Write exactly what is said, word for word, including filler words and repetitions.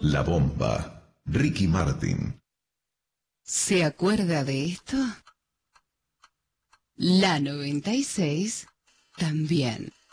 La Bomba, Ricky Martin. ¿Se acuerda de esto? La noventa y seis también.